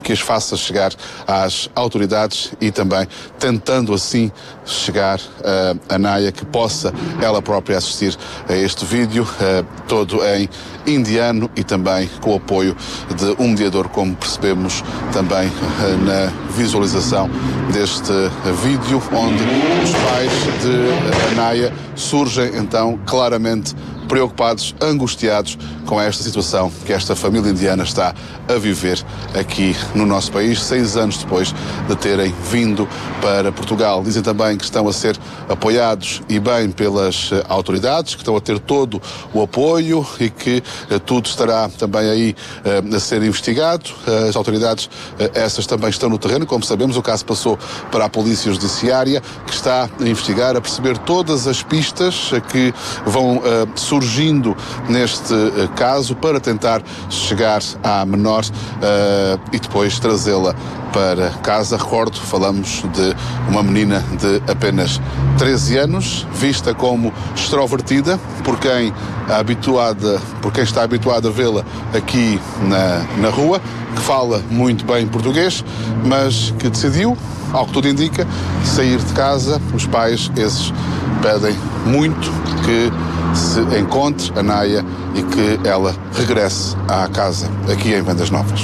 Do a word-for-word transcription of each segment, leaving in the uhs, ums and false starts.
que as faça chegar às autoridades e também tentando assim chegar uh, a Naya, que possa ela própria assistir a este vídeo, uh, todo em indiano e também com o apoio de um mediador, como percebemos também uh, na visualização deste vídeo, onde os pais de Naya surgem então claramente preocupados, angustiados com esta situação que esta família indiana está a viver aqui no nosso país, seis anos depois de terem vindo para Portugal. Dizem também que estão a ser apoiados e bem pelas uh, autoridades, que estão a ter todo o apoio e que uh, tudo estará também aí uh, a ser investigado. Uh, as autoridades, uh, essas também estão no terreno, como sabemos, o caso passou para a Polícia Judiciária, que está a investigar, a perceber todas as pistas uh, que vão uh, surgindo neste uh, caso para tentar chegar à menor uh, e depois trazê-la para casa. Recordo, falamos de uma menina de apenas treze anos, vista como extrovertida por quem, habituada, por quem está habituado a vê-la aqui na, na rua, que fala muito bem português, mas que decidiu, ao que tudo indica, sair de casa. Os pais, esses, pedem muito que se encontre a Naya e que ela regresse à casa aqui em Vendas Novas.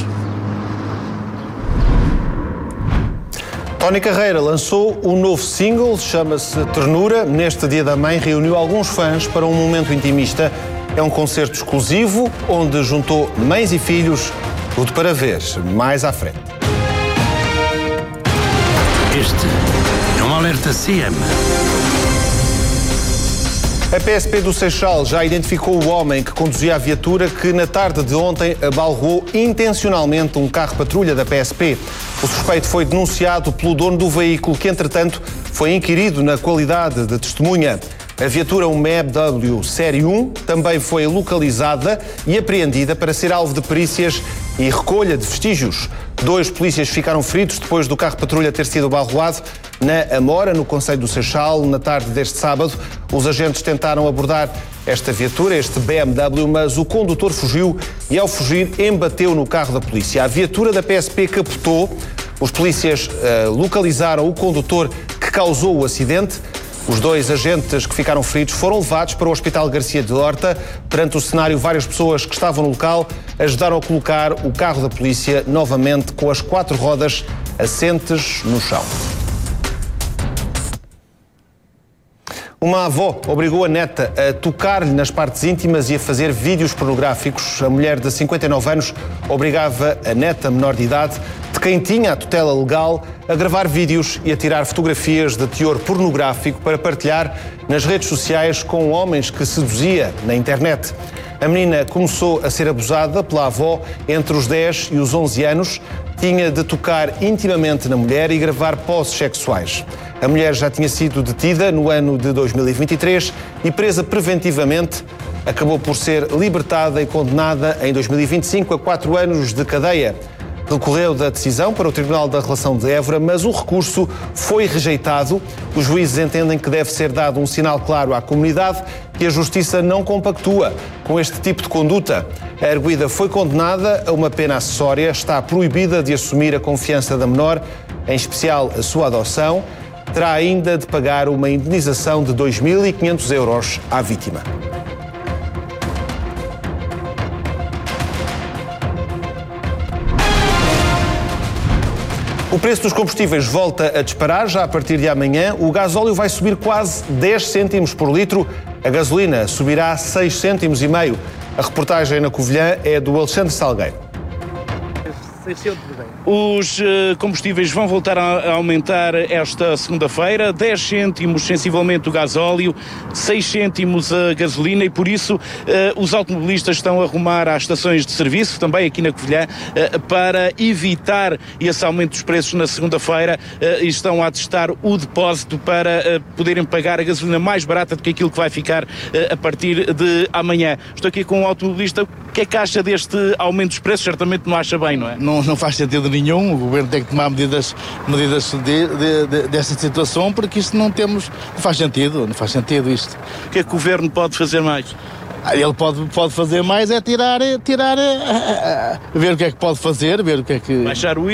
Tony Carreira lançou um novo single, chama-se Ternura. Neste Dia da Mãe reuniu alguns fãs para um momento intimista. É um concerto exclusivo onde juntou mães e filhos, tudo para ver mais à frente. Este é um alerta C M. A P S P do Seixal já identificou o homem que conduzia a viatura que, na tarde de ontem, abalroou intencionalmente um carro-patrulha da P S P. O suspeito foi denunciado pelo dono do veículo, que, entretanto, foi inquirido na qualidade de testemunha. A viatura, um B M W Série um, também foi localizada e apreendida para ser alvo de perícias e recolha de vestígios. Dois polícias ficaram feridos depois do carro-patrulha ter sido abalroado na Amora, no concelho do Seixal, na tarde deste sábado. Os agentes tentaram abordar esta viatura, este B M W, mas o condutor fugiu e, ao fugir, embateu no carro da polícia. A viatura da P S P capotou. Os polícias uh, localizaram o condutor que causou o acidente. Os dois agentes que ficaram feridos foram levados para o Hospital Garcia de Horta. Perante o cenário, várias pessoas que estavam no local ajudaram a colocar o carro da polícia novamente com as quatro rodas assentes no chão. Uma avó obrigou a neta a tocar-lhe nas partes íntimas e a fazer vídeos pornográficos. A mulher de cinquenta e nove anos obrigava a neta, menor de idade, de quem tinha a tutela legal, a gravar vídeos e a tirar fotografias de teor pornográfico para partilhar nas redes sociais com homens que seduzia na internet. A menina começou a ser abusada pela avó entre os dez e os onze anos. Tinha de tocar intimamente na mulher e gravar poses sexuais. A mulher já tinha sido detida no ano de dois mil e vinte e três e presa preventivamente. Acabou por ser libertada e condenada em dois mil e vinte e cinco a quatro anos de cadeia. Recorreu da decisão para o Tribunal da Relação de Évora, mas o recurso foi rejeitado. Os juízes entendem que deve ser dado um sinal claro à comunidade que a Justiça não compactua com este tipo de conduta. A arguida foi condenada a uma pena acessória, está proibida de assumir a confiança da menor, em especial a sua adoção. Terá ainda de pagar uma indenização de dois mil e quinhentos euros à vítima. O preço dos combustíveis volta a disparar já a partir de amanhã. O gasóleo vai subir quase dez cêntimos por litro. A gasolina subirá seis cêntimos e meio. A reportagem na Covilhã é do Alexandre Salgueiro. Os combustíveis vão voltar a aumentar esta segunda-feira, dez cêntimos sensivelmente o gasóleo, seis cêntimos a gasolina, e por isso os automobilistas estão a arrumar às estações de serviço, também aqui na Covilhã, para evitar esse aumento dos preços na segunda-feira, e estão a testar o depósito para poderem pagar a gasolina mais barata do que aquilo que vai ficar a partir de amanhã. Estou aqui com um automobilista. O que é que acha deste aumento dos preços? Certamente não acha bem, não é? Não, não faz sentido nenhum. O governo tem que tomar medidas, medidas de, de, de, desta situação, porque isto não temos, não faz sentido, não faz sentido isto. O que é que o governo pode fazer mais? Ele pode, pode fazer mais é tirar, tirar, ver o que é que pode fazer, ver o que é que... Baixar o